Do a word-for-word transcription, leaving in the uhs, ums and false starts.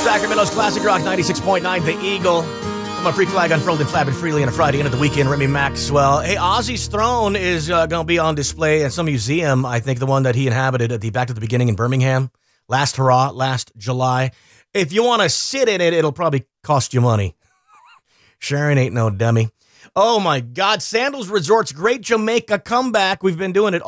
Sacramento's Classic Rock ninety-six point nine, The Eagle. My Freak Flag unfurled and flapping freely on a Friday into the weekend. Remy Maxwell. Hey, Ozzy's throne is uh, going to be on display at some museum. I think the one that he inhabited at the Back to the Beginning in Birmingham. Last hurrah, last July. If you want to sit in it, it'll probably cost you money. Sharon ain't no dummy. Oh, my God. Sandals Resort's Great Jamaica Comeback. We've been doing it